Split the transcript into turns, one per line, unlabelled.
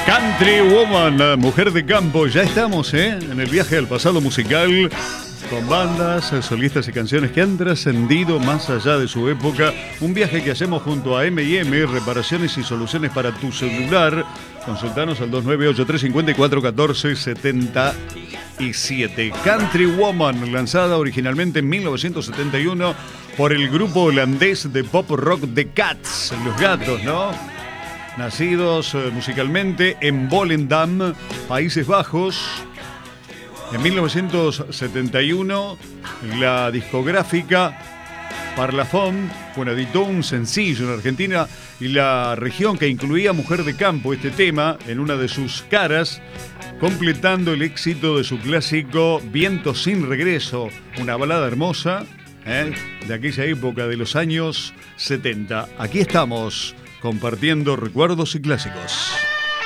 Country Woman, mujer de campo. Ya estamos en el viaje al pasado musical, con bandas, solistas y canciones que han trascendido más allá de su época. Un viaje que hacemos junto a M&M, reparaciones y soluciones para tu celular. Consultanos al 2983-54-1477. Country Woman, lanzada originalmente en 1971 por el grupo holandés de pop rock The Cats, Los Gatos, ¿no? Nacidos musicalmente en Volendam, Países Bajos. En 1971, la discográfica Parlophone, editó un sencillo en Argentina y la región que incluía Mujer de Campo, este tema, en una de sus caras, completando el éxito de su clásico Viento sin regreso, una balada hermosa de aquella época de los años 70. Aquí estamos, compartiendo recuerdos y clásicos.